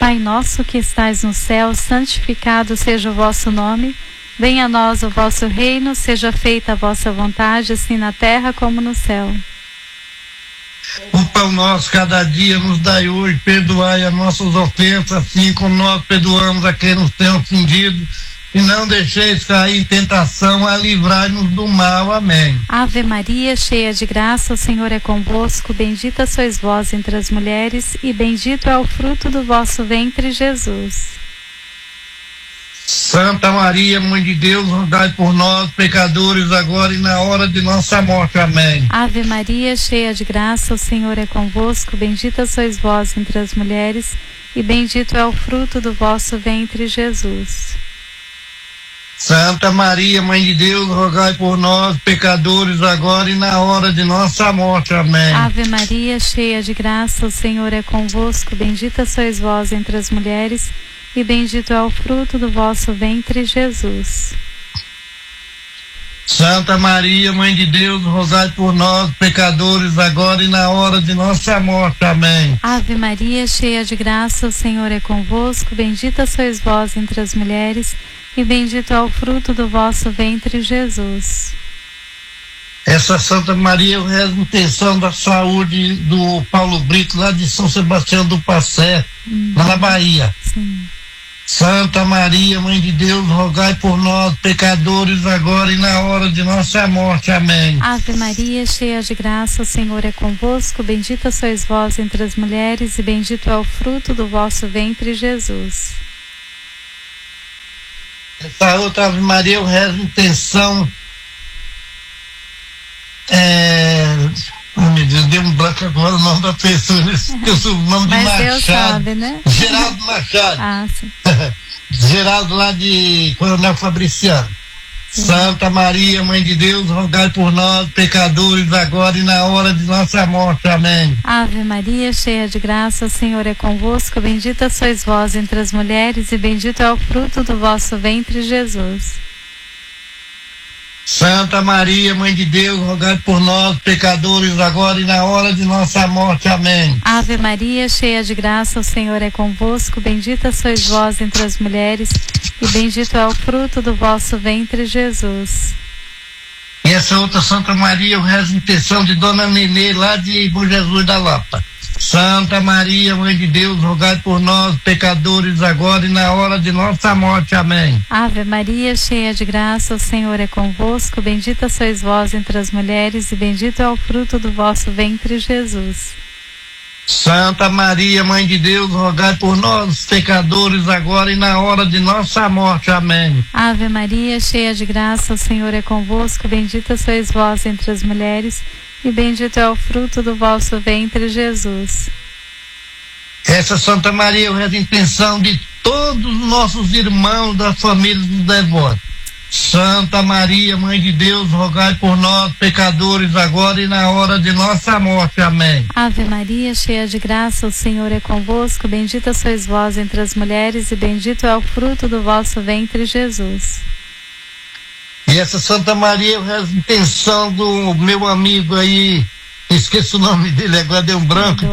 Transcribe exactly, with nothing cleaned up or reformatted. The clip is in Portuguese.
Pai nosso que estais no céu, santificado seja o vosso nome. Venha a nós o vosso reino, seja feita a vossa vontade, assim na terra como no céu. O pão nosso cada dia nos dai hoje, perdoai as nossas ofensas, assim como nós perdoamos a quem nos tem ofendido. E não deixeis cair em tentação, a livrai-nos do mal. Amém. Ave Maria, cheia de graça, o Senhor é convosco. Bendita sois vós entre as mulheres, e bendito é o fruto do vosso ventre, Jesus. Santa Maria, Mãe de Deus, rogai por nós, pecadores, agora e na hora de nossa morte. Amém. Ave Maria, cheia de graça, o Senhor é convosco. Bendita sois vós entre as mulheres, e bendito é o fruto do vosso ventre, Jesus. Santa Maria, Mãe de Deus, rogai por nós, pecadores, agora e na hora de nossa morte. Amém. Ave Maria, cheia de graça, o Senhor é convosco. Bendita sois vós entre as mulheres, e bendito é o fruto do vosso ventre, Jesus. Santa Maria, Mãe de Deus, rogai por nós, pecadores, agora e na hora de nossa morte. Amém. Ave Maria, cheia de graça, o Senhor é convosco. Bendita sois vós entre as mulheres, e bendito é o fruto do vosso ventre, Jesus. Essa Santa Maria, eu rezo a intenção da saúde do Paulo Brito, lá de São Sebastião do Passé, hum. lá na Bahia. Sim. Santa Maria, Mãe de Deus, rogai por nós, pecadores, agora e na hora de nossa morte. Amém. Ave Maria, cheia de graça, o Senhor é convosco. Bendita sois vós entre as mulheres, e bendito é o fruto do vosso ventre, Jesus. Essa outra Ave Maria, eu rezo a intenção. É... Oh, meu Deus, deu um branco agora o nome da pessoa, esqueci o nome de Mas Machado. Deus sabe, né? Geraldo Machado. Ah, sim. Geraldo lá de Coronel Fabriciano. Sim. Santa Maria, Mãe de Deus, rogai por nós, pecadores, agora e na hora de nossa morte. Amém. Ave Maria, cheia de graça, o Senhor é convosco. Bendita sois vós entre as mulheres, e bendito é o fruto do vosso ventre, Jesus. Santa Maria, Mãe de Deus, rogai por nós, pecadores, agora e na hora de nossa morte. Amém. Ave Maria, cheia de graça, o Senhor é convosco. Bendita sois vós entre as mulheres, e bendito é o fruto do vosso ventre, Jesus. E essa outra Santa Maria, eu rezo a intenção de Dona Nenê, lá de Bom Jesus da Lapa. Santa Maria, Mãe de Deus, rogai por nós, pecadores, agora e na hora de nossa morte. Amém. Ave Maria, cheia de graça, o Senhor é convosco. Bendita sois vós entre as mulheres, e bendito é o fruto do vosso ventre, Jesus. Santa Maria, Mãe de Deus, rogai por nós, pecadores, agora e na hora de nossa morte. Amém. Ave Maria, cheia de graça, o Senhor é convosco. Bendita sois vós entre as mulheres, e bendito é o fruto do vosso ventre, Jesus. Essa Santa Maria, eu rezo a intenção de todos os nossos irmãos da família dos devotos. Santa Maria, Mãe de Deus, rogai por nós, pecadores, agora e na hora de nossa morte. Amém. Ave Maria, cheia de graça, o Senhor é convosco. Bendita sois vós entre as mulheres, e bendito é o fruto do vosso ventre, Jesus. E essa Santa Maria, eu rezo a intenção do meu amigo aí, esqueço o nome dele, agora deu um branco.